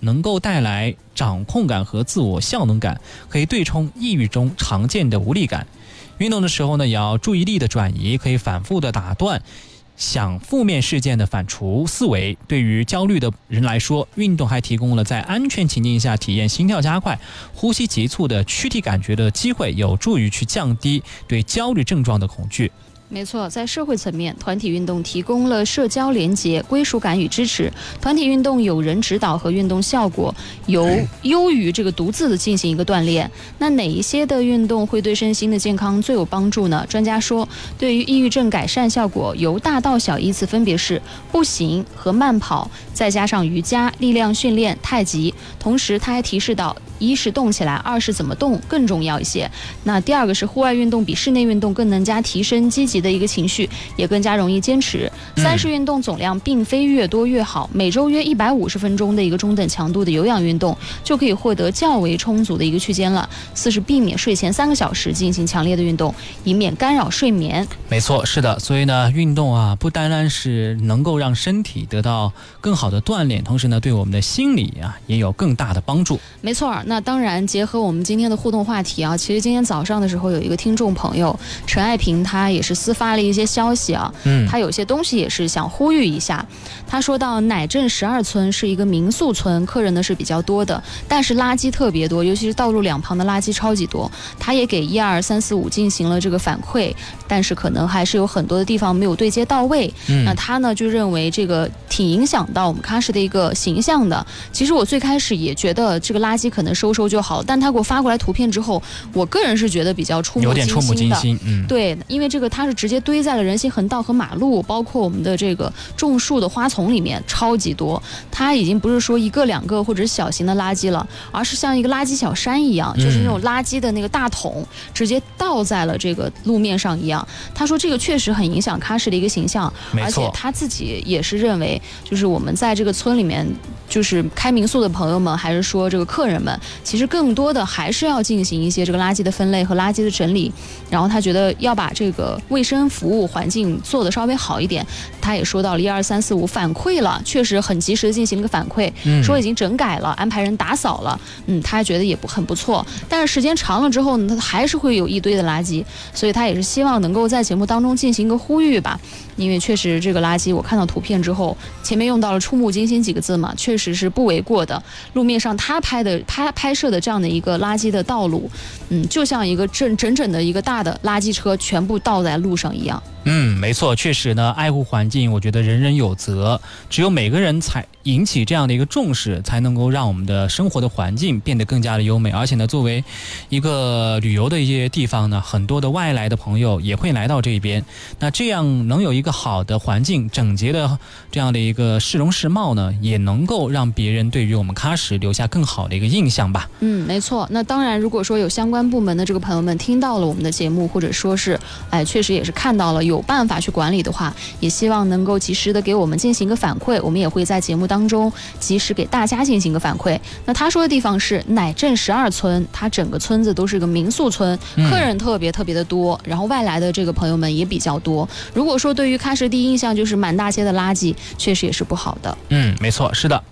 能够带来掌控感和自我效能感，可以对冲抑郁中常见的无力感。运动的时候呢，也要注意力的转移，可以反复的打断想负面事件的反刍思维。对于焦虑的人来说，运动还提供了在安全情境下体验心跳加快、呼吸急促的躯体感觉的机会，有助于去降低对焦虑症状的恐惧。 没错，在社会层面，团体运动提供了社交连结、归属感与支持。团体运动有人指导和运动效果优于这个独自的进行一个锻炼。那哪一些的运动会对身心的健康最有帮助呢？专家说，对于抑郁症改善效果由大到小依次分别是步行和慢跑，再加上瑜伽、力量训练、太极。同时，他还提示到，一是动起来，二是怎么动更重要一些。那第二个是户外运动比室内运动更能加提升积极的一个情绪，也更加容易坚持。三是运动总量并非越多越好，每周约150分钟的一个中等强度的有氧运动就可以获得较为充足的一个区间了。四是避免睡前3个小时进行强烈的运动，以免干扰睡眠。 没错，是的，所以呢，运动啊，不单单是能够让身体得到更好的锻炼，同时呢，对我们的心理啊也有更大的帮助。 没错，那当然结合我们今天的互动话题啊，其实今天早上的时候有一个听众朋友陈爱萍，他也是私发了一些消息啊，他有些东西也是想呼吁一下。他说到乃镇12村是一个民宿村，客人呢是比较多的，但是垃圾特别多，尤其是道路两旁的垃圾超级多。他也给12345进行了这个反馈，但是可能还是有很多的地方没有对接到位。那他呢就认为这个挺影响到我们喀什的一个形象的。其实我最开始也觉得这个垃圾可能收就好，但他给我发过来图片之后，我个人是觉得比较有点触目惊心。对，因为这个它是直接堆在了人行横道和马路，包括我们的这个种树的花丛里面，超级多。它已经不是说1个2个或者小型的垃圾了，而是像一个垃圾小山一样，就是那种垃圾的那个大桶直接倒在了这个路面上一样。他说这个确实很影响喀什的一个形象，而且他自己也是认为，就是我们在这个村里面，就是开民宿的朋友们，还是说这个客人们，其实更多的还是要进行一些这个垃圾的分类和垃圾的整理，然后他觉得要把这个卫生服务环境做得稍微好一点。他也说到了12345反馈了，确实很及时的进行了个反馈，说已经整改了，安排人打扫了，他觉得也很不错。但是时间长了之后呢，他还是会有一堆的垃圾，所以他也是希望能够在节目当中进行一个呼吁吧。因为确实这个垃圾，我看到图片之后，前面用到了触目惊心几个字嘛，确实是不为过的。路面上他拍摄的这样的一个垃圾的道路，就像一个整的一个大的垃圾车全部倒在路上一样。 没错，确实呢，爱护环境，我觉得人人有责，只有每个人才引起这样的一个重视，才能够让我们的生活的环境变得更加的优美。而且呢，作为一个旅游的一些地方呢，很多的外来的朋友也会来到这边，那这样能有一个好的环境、整洁的这样的一个市容市貌呢，也能够让别人对于我们喀什留下更好的一个印象吧。 没错。那当然，如果说有相关部门的这个朋友们听到了我们的节目，或者说是确实也是看到了有办法去管理的话，也希望能够及时的给我们进行一个反馈，我们也会在节目当中及时给大家进行一个反馈。那他说的地方是乃镇12村，它整个村子都是个民宿村，客人特别的多，然后外来的这个朋友们也比较多。如果说对于喀什第一印象就是满大街的垃圾，确实也是不好的。 没错，是的。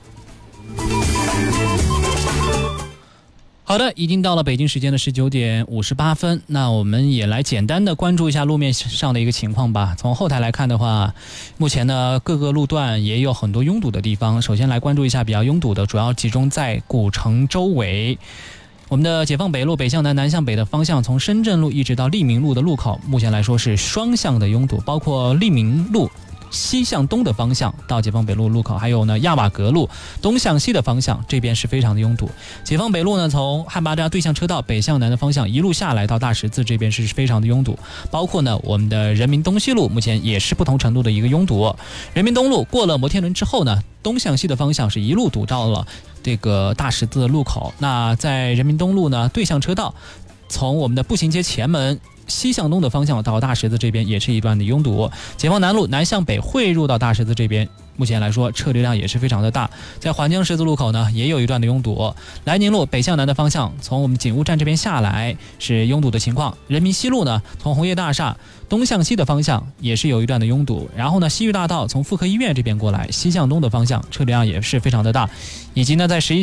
好的，已经到了北京时间的19点58分，那我们也来简单的关注一下路面上的一个情况吧。从后台来看的话，目前呢各个路段也有很多拥堵的地方。首先来关注一下比较拥堵的，主要集中在古城周围。我们的解放北路北向南南向北的方向，从深圳路一直到利民路的路口，目前来说是双向的拥堵，包括利民路西向东的方向到解放北路路口，还有呢亚瓦格路东向西的方向，这边是非常的拥堵。解放北路呢从汉巴扎对向车道北向南的方向一路下来到大十字，这边是非常的拥堵。包括呢我们的人民东西路目前也是不同程度的一个拥堵。人民东路过了摩天轮之后呢，东向西的方向是一路堵到了这个大十字的路口。那在人民东路呢对向车道，从我们的步行街前门西向东的方向到大十字这边也是一段的拥堵。解放南路南向北汇入到大十字这边，目前来说车流量也是非常的大。在环江十字路口呢也有一段的拥堵。莱宁路北向南的方向从我们景务站这边下来是拥堵的情况。人民西路呢从红叶大厦东向西的方向也是有一段的拥堵。然后呢西域大道从妇科医院这边过来西向东的方向车流量也是非常的大。以及呢在11